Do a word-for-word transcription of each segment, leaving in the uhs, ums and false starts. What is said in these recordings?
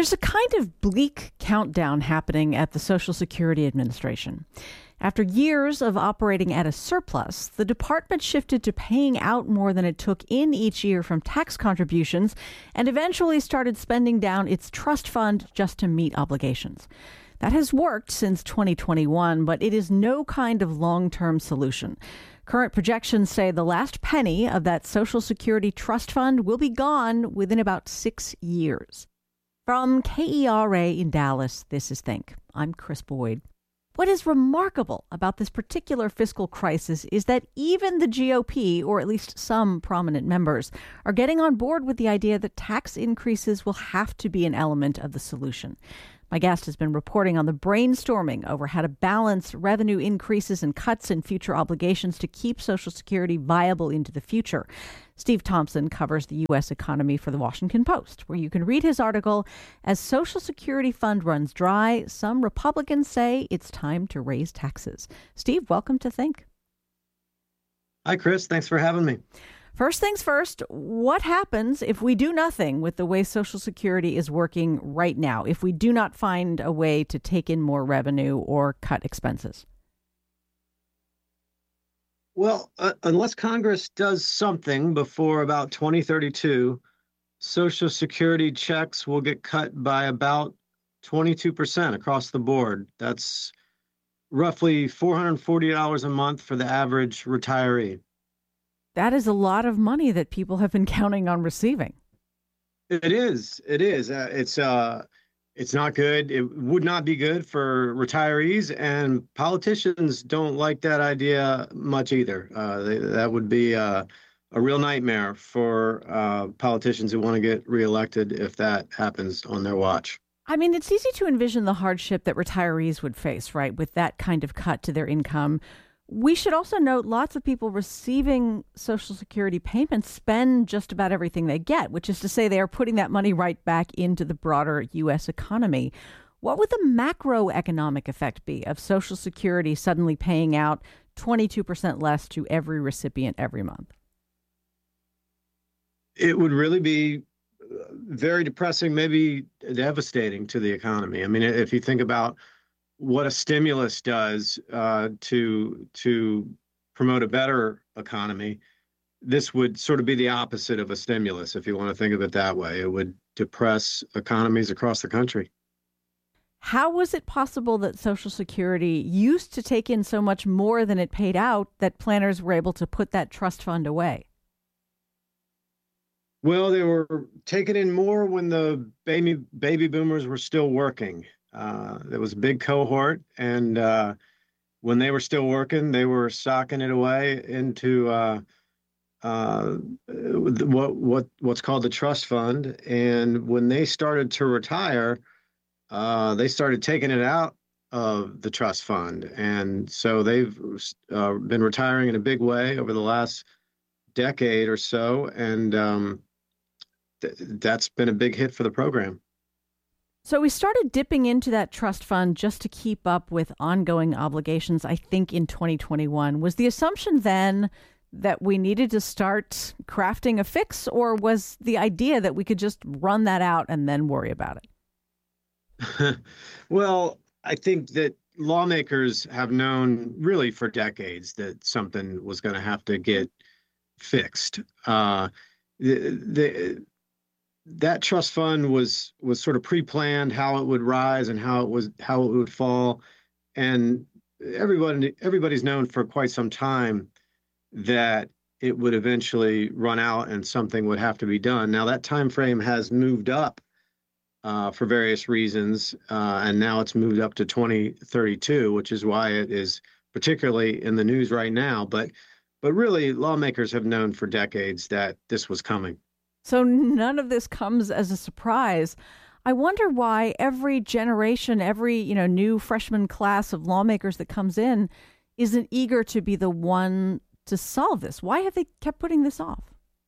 There's a kind of bleak countdown happening at the Social Security Administration. After years of operating at a surplus, the department shifted to paying out more than it took in each year from tax contributions and eventually started spending down its trust fund just to meet obligations. That has worked since twenty twenty-one, but it is no kind of long-term solution. Current projections say the last penny of that Social Security trust fund will be gone within about six years. From K E R A in Dallas, this is Think. I'm Chris Boyd. What is remarkable about this particular fiscal crisis is that even the G O P, or at least some prominent members, are getting on board with the idea that tax increases will have to be an element of the solution. My guest has been reporting on the brainstorming over how to balance revenue increases and cuts in future obligations to keep Social Security viable into the future. Steve Thompson covers the U S economy for the Washington Post, where you can read his article, As Social Security Fund Runs Dry, Some Republicans Say It's Time to Raise Taxes. Steve, welcome to Think. Hi, Chris. Thanks for having me. First things first, what happens if we do nothing with the way Social Security is working right now, if we do not find a way to take in more revenue or cut expenses? Well, uh, unless Congress does something before about twenty thirty-two, Social Security checks will get cut by about twenty-two percent across the board. That's roughly four hundred forty dollars a month for the average retiree. That is a lot of money that people have been counting on receiving. It is. It is. Uh, it's uh, it's not good. It would not be good for retirees, and politicians don't like that idea much either. Uh, they, that would be uh, a real nightmare for uh, politicians who want to get reelected if that happens on their watch. I mean, it's easy to envision the hardship that retirees would face, right, with that kind of cut to their income. We should also note lots of people receiving Social Security payments spend just about everything they get, which is to say they are putting that money right back into the broader U S economy. What would the macroeconomic effect be of Social Security suddenly paying out twenty-two percent less to every recipient every month? It would really be very depressing, maybe devastating to the economy. I mean, if you think about what a stimulus does uh, to to promote a better economy, this would sort of be the opposite of a stimulus, if you want to think of it that way. It would depress economies across the country. How was it possible that Social Security used to take in so much more than it paid out that planners were able to put that trust fund away? Well, they were taking in more when the baby baby boomers were still working. Uh, there was a big cohort, and uh, when they were still working, they were socking it away into uh, uh, what what what's called the trust fund. And when they started to retire, uh, they started taking it out of the trust fund, and so they've uh, been retiring in a big way over the last decade or so, and um, th- that's been a big hit for the program. So we started dipping into that trust fund just to keep up with ongoing obligations, I think, in twenty twenty-one. Was the assumption then that we needed to start crafting a fix, or was the idea that we could just run that out and then worry about it? Well, I think that lawmakers have known really for decades that something was going to have to get fixed. Uh, the, the That trust fund was was sort of pre-planned, how it would rise and how it was how it would fall, and everybody everybody's known for quite some time that it would eventually run out and something would have to be done. Now that time frame has moved up uh, for various reasons, uh, and now it's moved up to twenty thirty-two, which is why it is particularly in the news right now. But but really, lawmakers have known for decades that this was coming. So none of this comes as a surprise. I wonder why every generation, every, you know, new freshman class of lawmakers that comes in isn't eager to be the one to solve this. Why have they kept putting this off?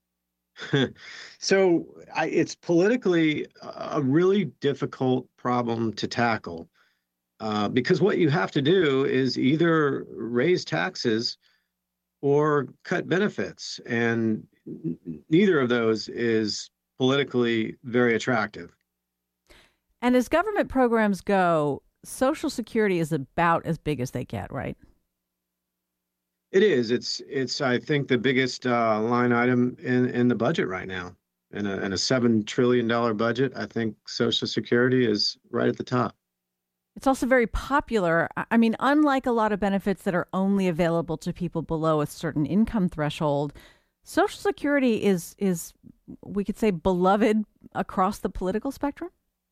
So I, it's politically a really difficult problem to tackle uh, because what you have to do is either raise taxes or cut benefits. And neither of those is politically very attractive. And as government programs go, Social Security is about as big as they get, right? It is. It's it's I think the biggest uh, line item in in the budget right now. In a in a seven trillion dollar budget, I think Social Security is right at the top. It's also very popular. I I mean, unlike a lot of benefits that are only available to people below a certain income threshold, Social Security is is we could say beloved across the political spectrum.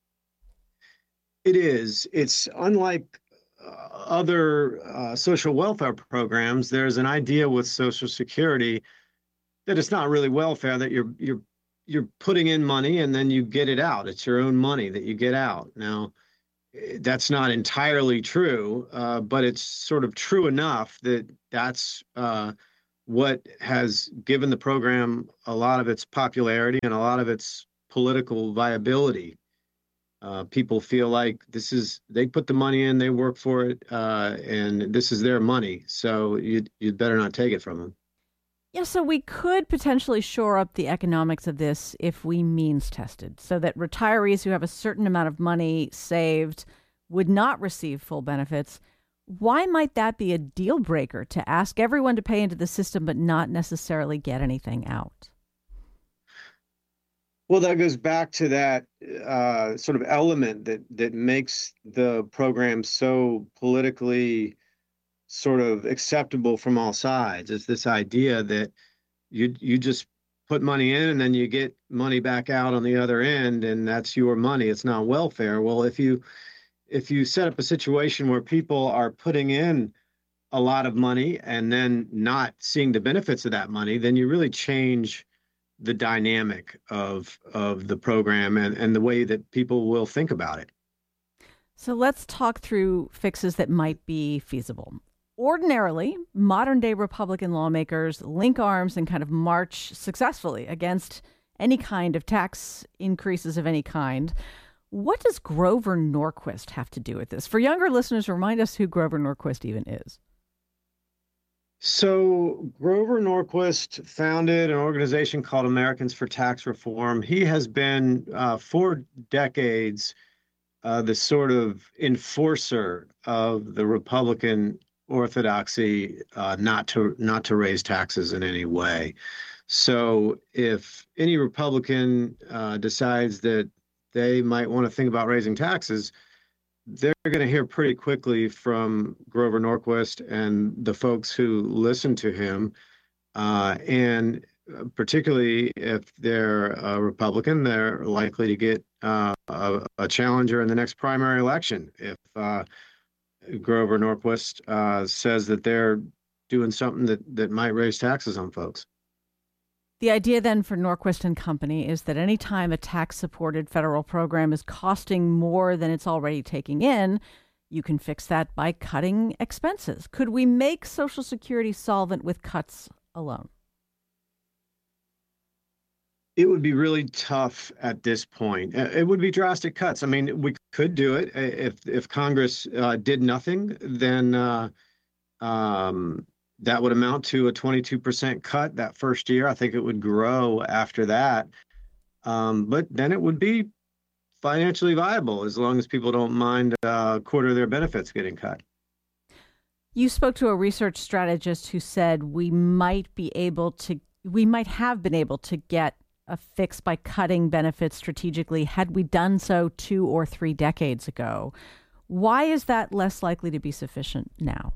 It is. It's unlike uh, other uh, social welfare programs. There's an idea with Social Security that it's not really welfare, that you're you're you're putting in money and then you get it out. It's your own money that you get out. Now, eh, that's not entirely true, uh, but it's sort of true enough that that's uh, what has given the program a lot of its popularity and a lot of its political viability. Uh, people feel like this is, they put the money in, they work for it, uh, and this is their money. So you'd, you'd better not take it from them. Yeah, so we could potentially shore up the economics of this if we means tested, so that retirees who have a certain amount of money saved would not receive full benefits. Why might that be a deal breaker to ask everyone to pay into the system but not necessarily get anything out? Well, that goes back to that uh, sort of element that that makes the program so politically sort of acceptable from all sides. It's this idea that you you just put money in and then you get money back out on the other end, and that's your money. It's not welfare. Well, if you if you set up a situation where people are putting in a lot of money and then not seeing the benefits of that money, then you really change the dynamic of of the program and, and the way that people will think about it. So let's talk through fixes that might be feasible. Ordinarily, modern day Republican lawmakers link arms and kind of march successfully against any kind of tax increases of any kind. What does Grover Norquist have to do with this? For younger listeners, remind us who Grover Norquist even is. So Grover Norquist founded an organization called Americans for Tax Reform. He has been uh, for decades uh, the sort of enforcer of the Republican orthodoxy uh, not to not to raise taxes in any way. So if any Republican uh, decides that they might want to think about raising taxes, they're going to hear pretty quickly from Grover Norquist and the folks who listen to him. Uh, and particularly if they're a Republican, they're likely to get uh, a, a challenger in the next primary election. If uh, Grover Norquist uh, says that they're doing something that, that might raise taxes on folks. The idea then for Norquist and Company is that any time a tax-supported federal program is costing more than it's already taking in, you can fix that by cutting expenses. Could we make Social Security solvent with cuts alone? It would be really tough at this point. Uh, It would be drastic cuts. I mean, we could do it Uh, if if Congress uh, did nothing. Then uh, um, that would amount to a twenty-two percent cut that first year. I think it would grow after that, um, but then it would be financially viable as long as people don't mind uh, a quarter of their benefits getting cut. You spoke to a research strategist who said we might be able to, we might have been able to get a fix by cutting benefits strategically had we done so two or three decades ago. Why is that less likely to be sufficient now?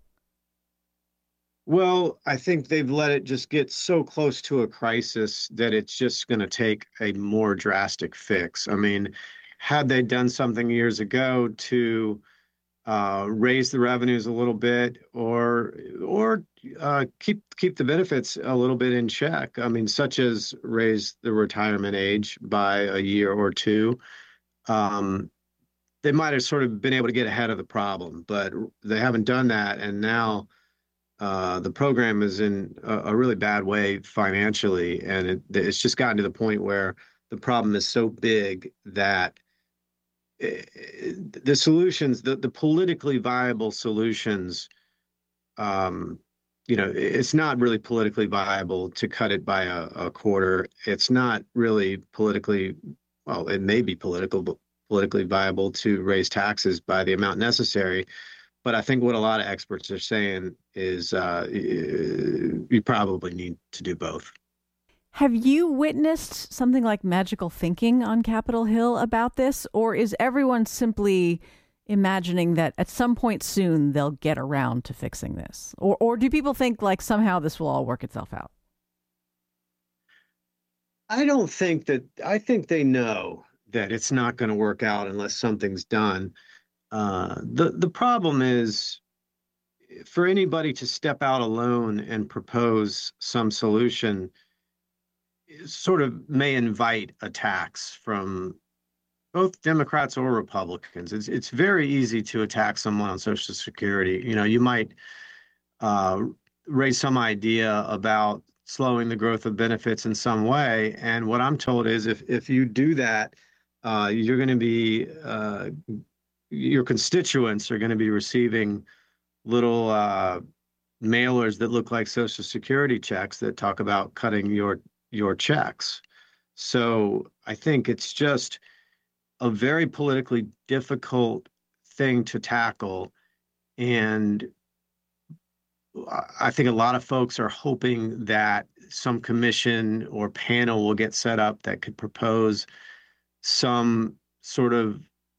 Well, I think they've let it just get so close to a crisis that it's just going to take a more drastic fix. I mean, had they done something years ago to uh, raise the revenues a little bit, or or uh, keep keep the benefits a little bit in check, I mean, such as raise the retirement age by a year or two, um, they might have sort of been able to get ahead of the problem, but they haven't done that, and now uh, the program is in a, a really bad way financially, and it, it's just gotten to the point where the problem is so big that eh, the solutions, the, the politically viable solutions, um, you know, it's not really politically viable to cut it by a, a quarter. It's not really politically, well, it may be political, but politically viable to raise taxes by the amount necessary. But I think what a lot of experts are saying is uh, you probably need to do both. Have you witnessed something like magical thinking on Capitol Hill about this, or is everyone simply imagining that at some point soon they'll get around to fixing this? Or, or do people think like somehow this will all work itself out? I don't think that, I think they know that it's not going to work out unless something's done. Uh, the, the problem is for anybody to step out alone and propose some solution sort of may invite attacks from both Democrats or Republicans. It's it's very easy to attack someone on Social Security. You know, you might uh, raise some idea about slowing the growth of benefits in some way, and what I'm told is if if you do that, uh, you're going to be uh, your constituents are going to be receiving little uh, mailers that look like Social Security checks that talk about cutting your your checks. So I think it's just a very politically difficult thing to tackle. And I think a lot of folks are hoping that some commission or panel will get set up that could propose some sort of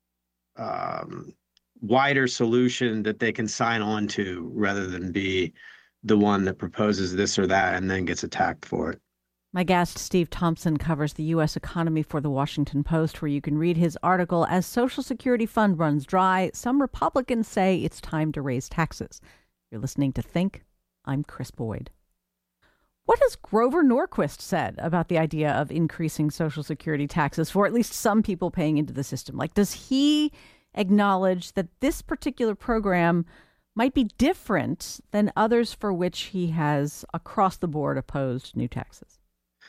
um, wider solution that they can sign on to rather than be the one that proposes this or that and then gets attacked for it. My guest, Steve Thompson, covers the U S economy for The Washington Post, where you can read his article, As Social Security Fund Runs Dry, Some Republicans Say It's Time to Raise Taxes. You're listening to Think. I'm Chris Boyd. What has Grover Norquist said about the idea of increasing Social Security taxes for at least some people paying into the system? Like, does he acknowledge that this particular program might be different than others for which he has across the board opposed new taxes?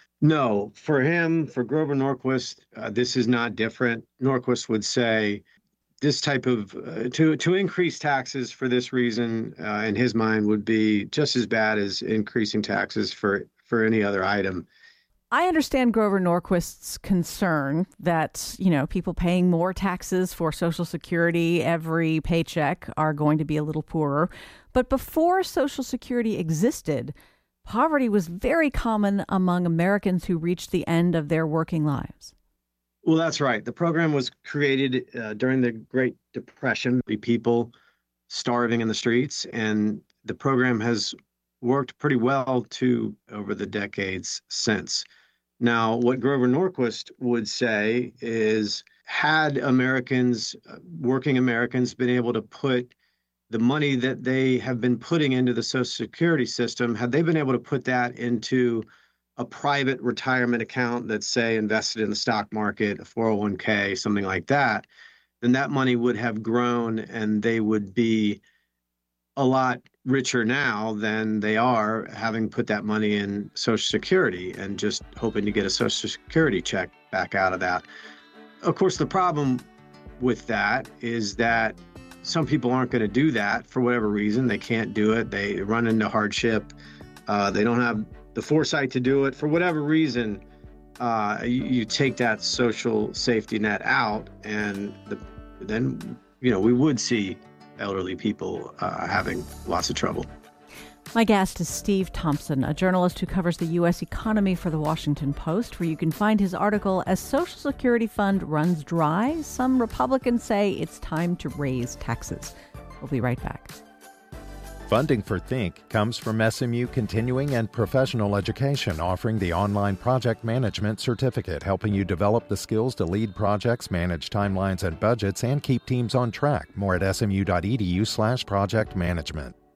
No, for him, for Grover Norquist, uh, this is not different. Norquist would say this type of uh, to to increase taxes for this reason, uh, in his mind, would be just as bad as increasing taxes for for any other item. I understand Grover Norquist's concern that, you know, people paying more taxes for Social Security every paycheck are going to be a little poorer. But before Social Security existed, poverty was very common among Americans who reached the end of their working lives. Well, that's right. The program was created uh, during the Great Depression, people starving in the streets, and the program has worked pretty well too over the decades since. Now, what Grover Norquist would say is, had Americans, uh, working Americans, been able to put the money that they have been putting into the Social Security system, had they been able to put that into a private retirement account that's, say, invested in the stock market, a four oh one k, something like that, then that money would have grown and they would be a lot richer now than they are having put that money in Social Security and just hoping to get a Social Security check back out of that. Of course, the problem with that is that some people aren't going to do that for whatever reason. They can't do it. They run into hardship. Uh, they don't have the foresight to do it. For whatever reason, uh, you, you take that social safety net out, and the, then, you know, we would see elderly people uh, having lots of trouble. My guest is Steve Thompson, a journalist who covers the U S economy for The Washington Post, where you can find his article, As Social Security Fund Runs Dry, Some Republicans Say It's Time to Raise Taxes. We'll be right back. Funding for Think comes from S M U Continuing and Professional Education, offering the online project management certificate, helping you develop the skills to lead projects, manage timelines and budgets, and keep teams on track. More at smu.edu slash project management.